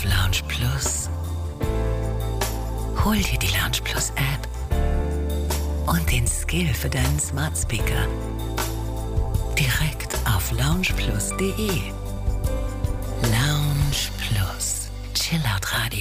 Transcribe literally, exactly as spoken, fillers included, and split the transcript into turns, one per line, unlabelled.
auf Lounge Plus. Hol dir die Lounge Plus App und den Skill für deinen Smart Speaker direkt auf lounge plus punkt de. Lounge Plus. Chillout Radio.